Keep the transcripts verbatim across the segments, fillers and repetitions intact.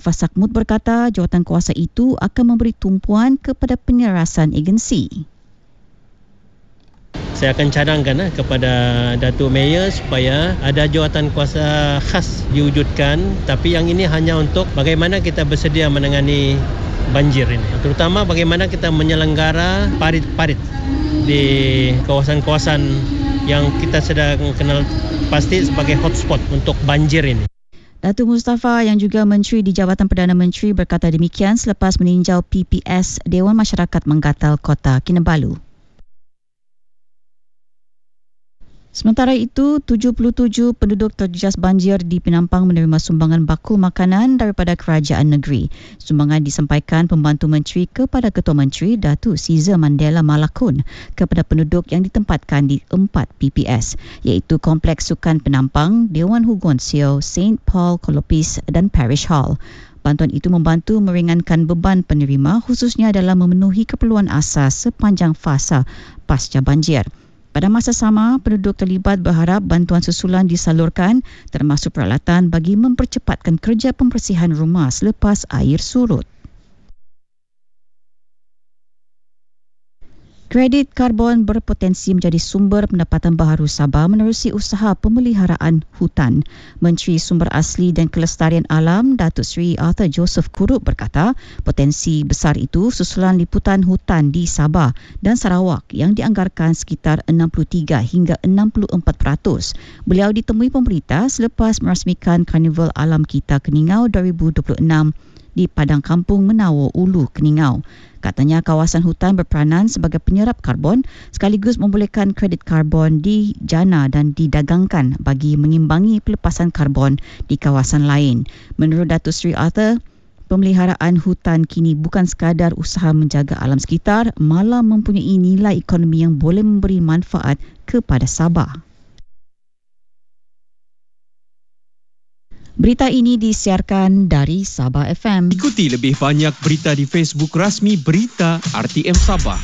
Fasakmud berkata jawatan kuasa itu akan memberi tumpuan kepada penyelarasan agensi. Saya akan cadangkan eh, kepada Datuk Mayor supaya ada jawatan kuasa khas diwujudkan, tapi yang ini hanya untuk bagaimana kita bersedia menangani banjir ini. Terutama bagaimana kita menyelenggara parit-parit di kawasan-kawasan yang kita sedang kenal pasti sebagai hotspot untuk banjir ini. Datuk Mustafa yang juga Menteri di Jabatan Perdana Menteri berkata demikian selepas meninjau P P S Dewan Masyarakat Menggatal Kota Kinabalu. Sementara itu, tujuh puluh tujuh penduduk terjejas banjir di Penampang menerima sumbangan bakul makanan daripada kerajaan negeri. Sumbangan disampaikan Pembantu Menteri kepada Ketua Menteri Datuk Caesar Mandela Malakun kepada penduduk yang ditempatkan di empat P P S iaitu Kompleks Sukan Penampang, Dewan Hugon Sio, Saint Paul Kolopis dan Parish Hall. Bantuan itu membantu meringankan beban penerima khususnya dalam memenuhi keperluan asas sepanjang fasa pasca banjir. Pada masa sama, penduduk terlibat berharap bantuan susulan disalurkan termasuk peralatan bagi mempercepatkan kerja pembersihan rumah selepas air surut. Kredit karbon berpotensi menjadi sumber pendapatan baharu Sabah menerusi usaha pemeliharaan hutan. Menteri Sumber Asli dan Kelestarian Alam Datuk Seri Arthur Joseph Kurup berkata potensi besar itu susulan liputan hutan di Sabah dan Sarawak yang dianggarkan sekitar enam puluh tiga hingga enam puluh empat peratus. Beliau ditemui pemberita selepas merasmikan Karnival Alam Kita Keningau dua ribu dua puluh enam di Padang Kampung Menawa, Ulu, Keningau. Katanya kawasan hutan berperanan sebagai penyerap karbon sekaligus membolehkan kredit karbon dijana dan didagangkan bagi mengimbangi pelepasan karbon di kawasan lain. Menurut Datuk Seri Arthur, pemeliharaan hutan kini bukan sekadar usaha menjaga alam sekitar, malah mempunyai nilai ekonomi yang boleh memberi manfaat kepada Sabah. Berita ini disiarkan dari Sabah F M. Ikuti lebih banyak berita di Facebook rasmi Berita R T M Sabah.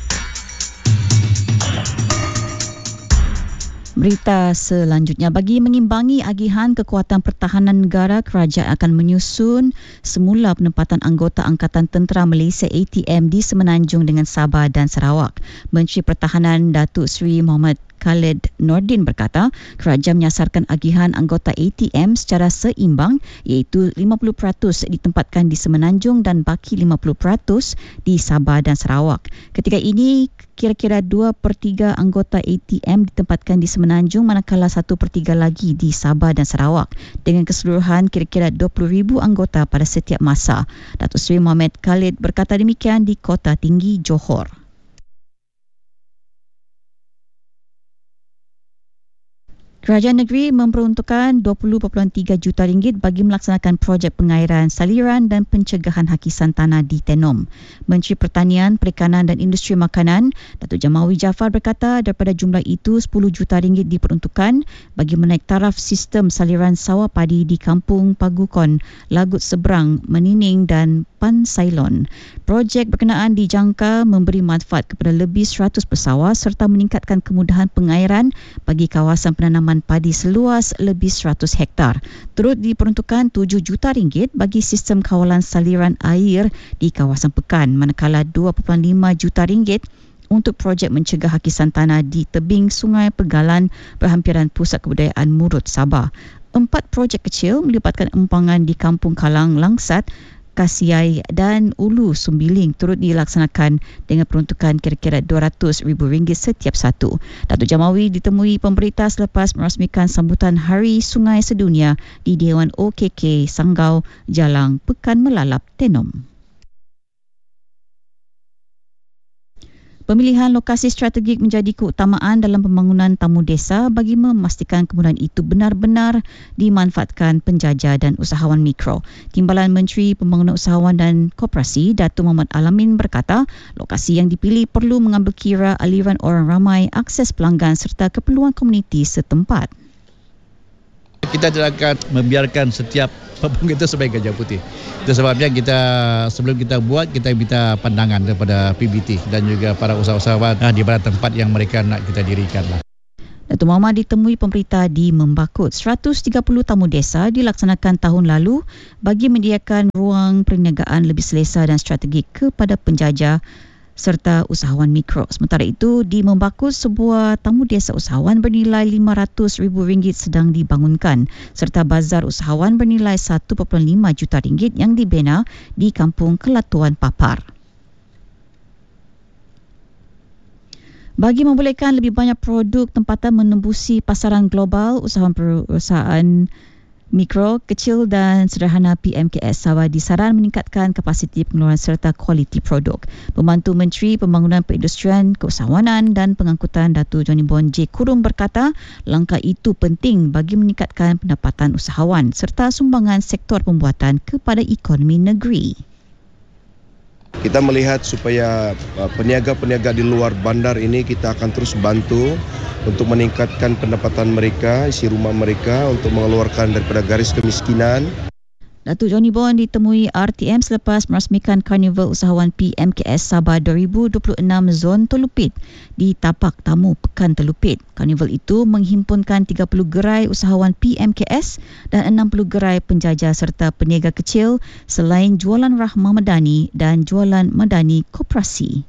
Berita selanjutnya, bagi mengimbangi agihan kekuatan pertahanan negara, kerajaan akan menyusun semula penempatan anggota Angkatan Tentera Malaysia A T M di Semenanjung dengan Sabah dan Sarawak. Menteri Pertahanan Datuk Seri Mohamad Khalid Nordin berkata kerajaan menyasarkan agihan anggota A T M secara seimbang iaitu lima puluh peratus ditempatkan di Semenanjung dan baki lima puluh peratus di Sabah dan Sarawak. Ketika ini kira-kira dua per tiga anggota A T M ditempatkan di Semenanjung manakala satu per tiga lagi di Sabah dan Sarawak. Dengan keseluruhan kira-kira dua puluh ribu anggota pada setiap masa. Datuk Seri Mohamad Khalid berkata demikian di Kota Tinggi Johor. Kerajaan negeri memperuntukkan dua puluh perpuluhan tiga juta ringgit bagi melaksanakan projek pengairan saliran dan pencegahan hakisan tanah di Tenom. Menteri Pertanian, Perikanan dan Industri Makanan, Datuk Jamawi Jaafar berkata daripada jumlah itu sepuluh juta ringgit diperuntukkan bagi menaik taraf sistem saliran sawah padi di Kampung Pagukon, Lagut Seberang, Menining dan Pansailon. Projek berkenaan dijangka memberi manfaat kepada lebih seratus pesawar serta meningkatkan kemudahan pengairan bagi kawasan penanaman padi seluas lebih seratus hektar. Turut diperuntukkan tujuh juta ringgit bagi sistem kawalan saliran air di kawasan Pekan, manakala dua perpuluhan lima juta ringgit untuk projek mencegah hakisan tanah di tebing Sungai Pegalan berhampiran Pusat Kebudayaan Murut Sabah. Empat projek kecil melibatkan empangan di Kampung Kalang, Langsat, Kasiai dan Ulu Sumbiling turut dilaksanakan dengan peruntukan kira-kira dua ratus ribu ringgit setiap satu. Datuk Jamawi ditemui pemberita selepas merasmikan sambutan Hari Sungai Sedunia di Dewan O K K Sanggau, Jalang, Pekan Melalap, Tenom. Pemilihan lokasi strategik menjadi keutamaan dalam pembangunan tamu desa bagi memastikan kemudahan itu benar-benar dimanfaatkan penjajah dan usahawan mikro. Timbalan Menteri Pembangunan Usahawan dan Koperasi Datuk Muhammad Alamin berkata lokasi yang dipilih perlu mengambil kira aliran orang ramai, akses pelanggan serta keperluan komuniti setempat. Kita tidak akan membiarkan setiap pembangkit itu sebagai gajah putih. Itu sebabnya kita sebelum kita buat, kita minta pandangan daripada P B T dan juga para usahawan di mana tempat yang mereka nak kita dirikan. Datuk Muhammad ditemui pemberita di Membakut. seratus tiga puluh tamu desa dilaksanakan tahun lalu bagi menyediakan ruang perniagaan lebih selesa dan strategik kepada penjajah serta usahawan mikro. Sementara itu, di Membakut, sebuah tamu desa usahawan bernilai lima ratus ribu ringgit sedang dibangunkan serta bazar usahawan bernilai satu perpuluhan lima juta ringgit yang dibina di Kampung Kelatuan Papar. Bagi membolehkan lebih banyak produk tempatan menembusi pasaran global, usahawan perusahaan mikro, kecil dan sederhana P M K S Sabah disaran meningkatkan kapasiti pengeluaran serta kualiti produk. Pembantu Menteri Pembangunan Perindustrian, Keusahawanan dan Pengangkutan Datuk Johnny Bon J. Kurum berkata, langkah itu penting bagi meningkatkan pendapatan usahawan serta sumbangan sektor pembuatan kepada ekonomi negeri. Kita melihat supaya peniaga-peniaga di luar bandar ini kita akan terus bantu untuk meningkatkan pendapatan mereka, isi rumah mereka untuk mengeluarkan daripada garis kemiskinan. Datuk Johnny Bon ditemui R T M selepas merasmikan Karnival Usahawan P M K S Sabah dua ribu dua puluh enam Zon Telupit di tapak tamu Pekan Telupit. Karnival itu menghimpunkan tiga puluh gerai usahawan P M K S dan enam puluh gerai penjajah serta peniaga kecil selain jualan rahmah medani dan jualan medani koperasi.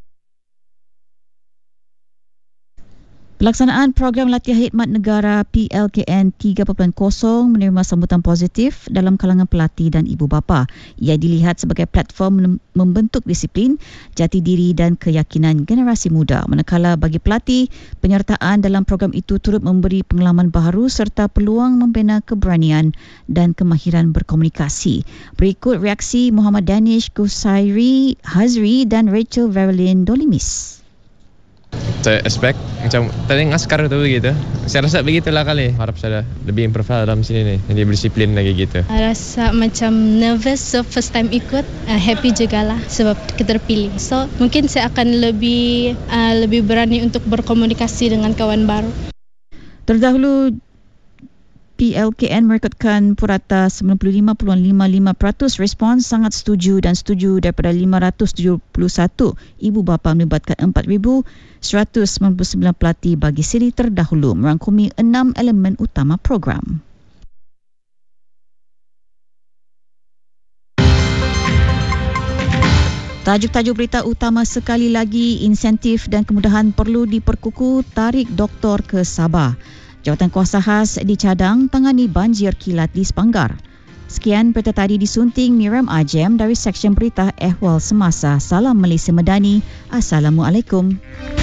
Pelaksanaan program latihan khidmat negara P L K N tiga titik kosong menerima sambutan positif dalam kalangan pelatih dan ibu bapa. Ia dilihat sebagai platform membentuk disiplin, jati diri dan keyakinan generasi muda. Manakala bagi pelatih, penyertaan dalam program itu turut memberi pengalaman baharu serta peluang membina keberanian dan kemahiran berkomunikasi. Berikut reaksi Muhammad Danish Kusairi Hazri dan Rachel Verilyn Dolimis. Saya expect macam tadi ngaskar tu begitu. Saya rasa begitulah kali. Harap saya lebih improve dalam sini ni. Jadi berdisiplin lagi gitu. Rasa macam nervous so first time ikut, uh, happy jugalah sebab kita terpilih. So mungkin saya akan lebih uh, lebih berani untuk berkomunikasi dengan kawan baru. Terdahulu P L K N merekodkan purata sembilan puluh lima perpuluhan lima lima peratus respons sangat setuju dan setuju daripada lima ratus tujuh puluh satu ibu bapa melibatkan empat ribu seratus sembilan puluh sembilan pelatih bagi siri terdahulu merangkumi enam elemen utama program. Tajuk-tajuk berita utama sekali lagi, insentif dan kemudahan perlu diperkukuh tarik doktor ke Sabah. Jawatan Kuasa Khas dicadang tangani banjir kilat di Sepanggar. Sekian berita tadi disunting Miriam Ajem dari Seksyen Berita Ehwal Semasa. Salam Malaysia Medani. Assalamualaikum.